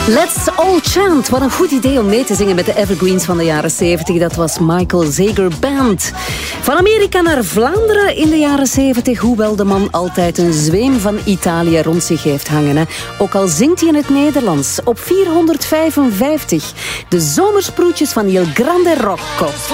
Let's all chant. Wat een goed idee om mee te zingen met de evergreens van de jaren 70. Dat was Michael Zager Band. Van Amerika naar Vlaanderen in de jaren 70. Hoewel de man altijd een zweem van Italië rond zich heeft hangen. Hè. Ook al zingt hij in het Nederlands. Op 455. De zomersproetjes van Il Grande Rocco.